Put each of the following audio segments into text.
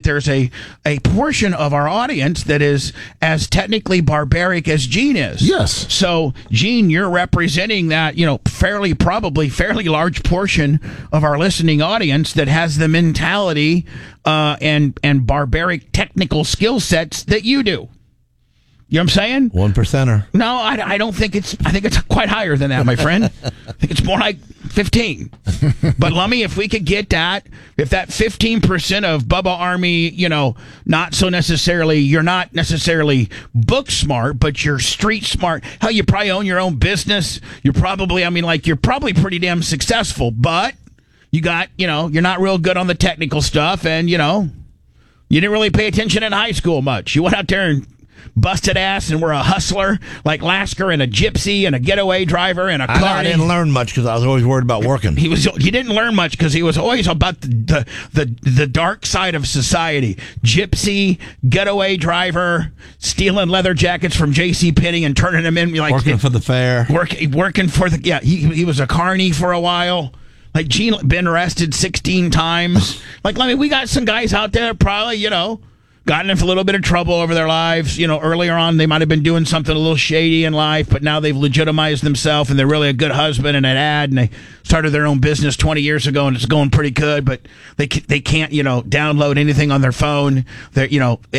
there's a portion of our audience that is as technically barbaric as Gene is. Yes. So, Gene, you're representing that, probably fairly large portion of our listening audience that has the mentality and barbaric technical skill sets that you do. You know what I'm saying? 1%er. No, I don't think it's. I think it's quite higher than that, my friend. I think it's more like 15. But Lummy, if we could get that, if that 15% of Bubba Army, not so necessarily, you're not necessarily book smart, but you're street smart. Hell, you probably own your own business. You're probably, you're probably pretty damn successful, but you got, you're not real good on the technical stuff, and you didn't really pay attention in high school much. You went out there and busted ass and were a hustler like Lasker and a gypsy and a getaway driver and a car. I didn't learn much because I was always worried about working. He didn't learn much because he was always about the dark side of society. Gypsy, getaway driver, stealing leather jackets from JCPenney and turning them in. Working for the fair. Working for the, he was a carny for a while. Like Gene been arrested 16 times. We got some guys out there probably, gotten in for a little bit of trouble over their lives. Earlier on, they might have been doing something a little shady in life, but now they've legitimized themselves, and they're really a good husband and an dad, and they started their own business 20 years ago, and it's going pretty good, but they can't, download anything on their phone. They're,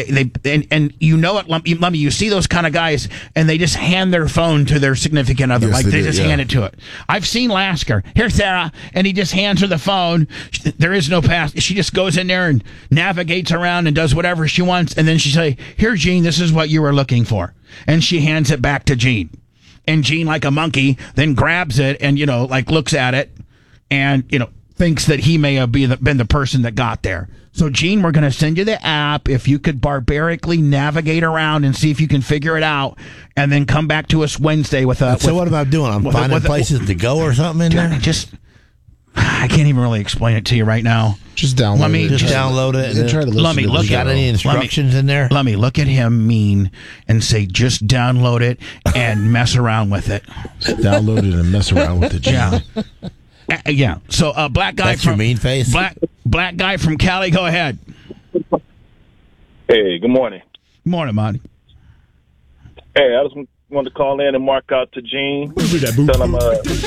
Lummy, you see those kind of guys, and they just hand their phone to their significant other. Yes, they just hand it to it. I've seen Lasker. Here, Sarah, and he just hands her the phone. There is no pass. She just goes in there and navigates around and does whatever she wants, and then she say, "Here, Gene, this is what you were looking for," and she hands it back to Gene, and Gene, like a monkey, then grabs it and looks at it, and thinks that he may have been the person that got there. So, Gene, we're going to send you the app. If you could barbarically navigate around and see if you can figure it out, and then come back to us Wednesday with a. So what am I doing? I'm finding places to go or something in there. I can't even really explain it to you right now. Just download it. Just download it. And try to listen to you got any instructions in there? Let me look at him mean and say, just download it and mess around with it. Download it and mess around with it. Yeah. Yeah. So, black guy That's from your mean face. Black guy from Cali. Go ahead. Hey, good morning. Good morning, Monty. Hey, I just wanted to call in and mark out to Gene. Tell him,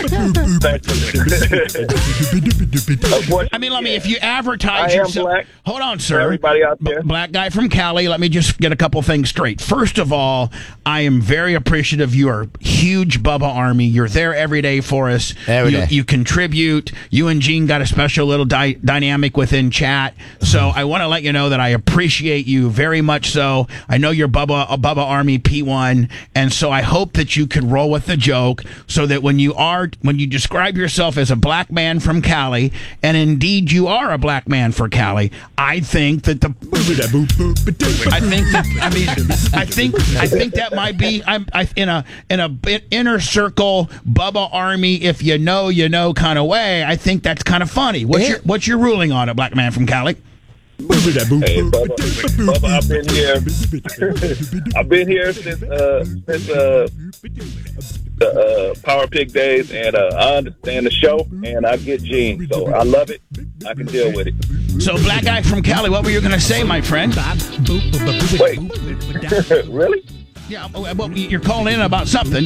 if you advertise yourself. Black. Hold on, sir. Everybody out there. Black guy from Cali. Let me just get a couple things straight. First of all, I am very appreciative. You are huge Bubba Army. You're there every day for us. Every day. You contribute. You and Gene got a special little dynamic within chat. So I want to let you know that I appreciate you very much so. I know you're Bubba Army P1, and so I hope that you could roll with the joke so that when you describe yourself as a black man from Cali, and indeed you are a black man for Cali, I think that that might be in a inner circle Bubba Army, if you know kind of way. I think that's kind of funny. What's your ruling on it, black man from Cali? Hey, Bubba, I've been here since the Power Pig days, and I understand the show, and I get Gene, so I love it. I can deal with it. So, black guy from Cali, what were you going to say, my friend? Wait, really? Yeah, well, you're calling in about something.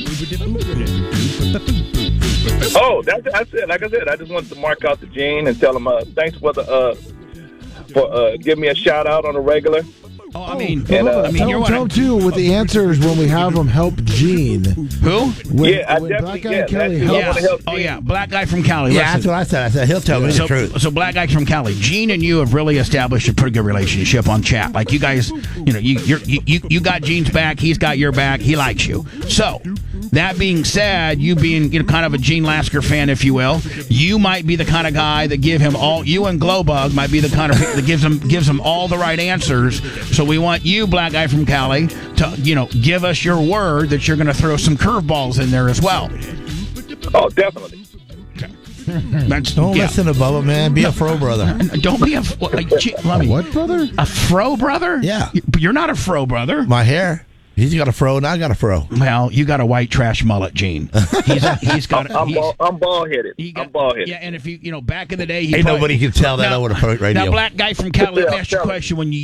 Oh, that's it. Like I said, I just wanted to mark out to Gene and tell him thanks for giving me a shout out on a regular. Oh, you're tell him too with the answers when we have him help Gene. Who? I definitely help. Oh yeah, black guy from Cali. Yeah, that's what I said. I said he'll tell me the truth. So black guy from Cali, Gene and you have really established a pretty good relationship on chat. Like you guys, you got Gene's back, he's got your back, he likes you. So that being said, you being kind of a Gene Lasker fan, if you will, you might be the kind of guy that give him all. You and Glowbug might be the kind of that gives him all the right answers. So we want you, black guy from Cali, to give us your word that you're going to throw some curveballs in there as well. Oh, definitely. Don't listen to Bubba, man. Be a fro brother. Don't be what brother? A fro brother? Yeah. You're not a fro brother. My hair. He's got a fro, and I got a fro. Well, you got a white trash mullet, Gene. He's got. I'm bald headed. I'm bald headed. Yeah, and if back in the day, Ain't nobody can tell that over the radio. Now, black guy from Cali, let me ask you a question. When you